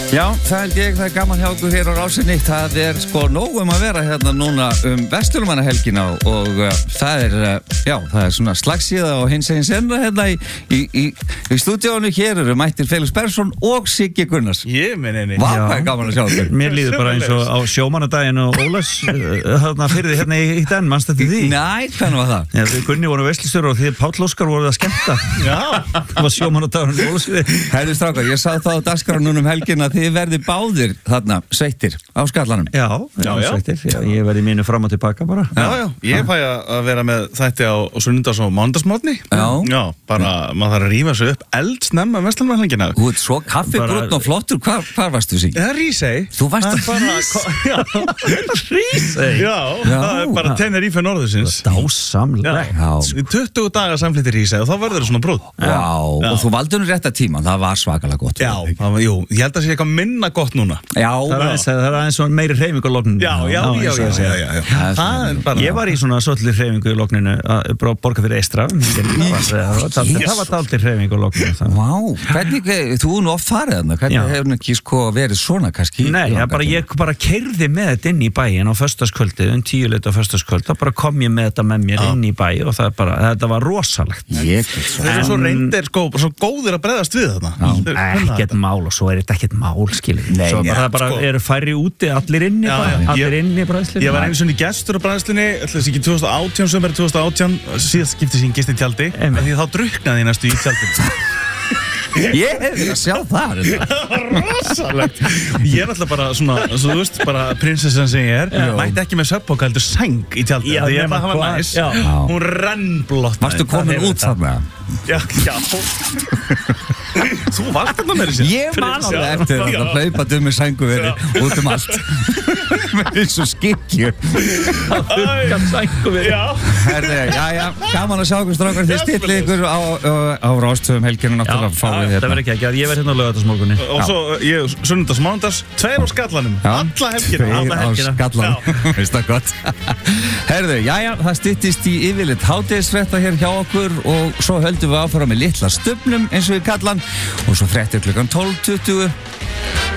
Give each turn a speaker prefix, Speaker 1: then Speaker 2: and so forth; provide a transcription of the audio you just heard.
Speaker 1: Já, það er gaman hjá okkur hér á Rásinni. Það sko nóg að vera hérna núna Vesturmannahelgina og það er svona slagsíða og hins enna hérna í stúdíónu. Hér eru mættir Felix Bergsson og Siggi Gunnars.
Speaker 2: Ég meina
Speaker 1: Vá, hvað er gaman að sjá okkur.
Speaker 3: Mér líður bara eins og á sjómannadaginn og Ólas þarna fyrir því hérna í den, manst þetta því?
Speaker 1: Næ, hvernig var það?
Speaker 3: Já, við Gunni vorum veistlustjórar og þið Páll Óskar voruð að skemmta.
Speaker 2: Já.
Speaker 3: Það var sjómannadaginn og Ólasviði.
Speaker 1: Herðu strákar, ég sá það á dagskránum helgina. Þið verði báðir þarna sveittir á skallanum.
Speaker 3: Já. Sveittir. Já, ég verði mínu fram og tilbaka bara.
Speaker 2: Já. Ég fæ að vera með þætti á sunnudags- og mánudagsmorgni.
Speaker 1: Já.
Speaker 2: Bara maður þarf að rífa sig upp eldsnemma Vesturmannahelgina.
Speaker 1: Þú ert svo kaffibrúnn og flottur. Hvar varstu, Siggi?
Speaker 2: Það er Rísey.
Speaker 1: Þú varst að
Speaker 3: Rísey?
Speaker 2: Já, það er bara Tenerife norðursins.
Speaker 3: Dásamleg.
Speaker 2: Í 20 dagar samflitt í Rísey og þá verður það svona brúð.
Speaker 1: Já, og þú valdur nú rétta tíma. Það var svakalega gott.
Speaker 2: Já, ég held að sé eitthvað minna gott núna.
Speaker 1: Já.
Speaker 3: Það er aðeins svona meiri hreyfingu á logninu.
Speaker 2: Já. Það er bara...
Speaker 3: Ég var í svona svolítið hreyfingu í logninu að borga fyrir Eystra. Það var dálítið hreyfingu á logninu.
Speaker 1: Vá, hvernig, þú nú oft farið þarna. Hvernig hefur ekki verið svona kannski?
Speaker 3: Nei, ég bara keyrði með þetta inn í bæinn á föstudagskvöldi, 10 á föstudagskvöld, þá bara kom ég með þetta með mér inn í bæ og það bara, þetta var rosalegt.
Speaker 2: Þeir eru svo reyndir, svo góðir að bregðast við þarna.
Speaker 3: Ekkert mál og svo er þetta ekkert mál, skilur.
Speaker 1: Nei,
Speaker 3: það bara eru færri úti, allir inni allir inni í bræðslunni.
Speaker 2: Ég var einu svona gestur á bræðslunni, ætlaðis ekki 2018, sem er 2018, síðast skipti sín gist í tjaldi, því þá druknaði ég næstu í tjaldin.
Speaker 1: Ég hefði að sjá það.
Speaker 2: Rosalegt. Ég er alltaf bara svona, þú veist, bara prinsessan sem ég er, mætti ekki með svefnpoka heldur sæng í tjaldi.
Speaker 3: Já,
Speaker 2: því ég bara hafa næs. Hún rennblott.
Speaker 1: Varstu komin út þarna?
Speaker 2: Já. Þú varst þarna með þessi.
Speaker 1: Ég man alveg eftir að hlaupa dummi sænguveri út allt. Með eins og skikkjur.
Speaker 3: Sænguveri.
Speaker 1: Já, gaman að sjá okkur strákar. Þið stillið ykkur á Rástöðum helginu náttúrulega fáið
Speaker 3: þetta. Það verður ekki að ég verð hérna á laugardagsmorgunni.
Speaker 2: Og svo ég sunnudags mánudags, 2 á skallanum. Alla helgina.
Speaker 1: 2 á skallanum. Veist það gott. Herðu, það styttist í yfirleitt hádegisfrétta hér hjá okkur og svo höldum við áfram með litla stufnum eins og við kallan og svo fréttir klukkan 12:20.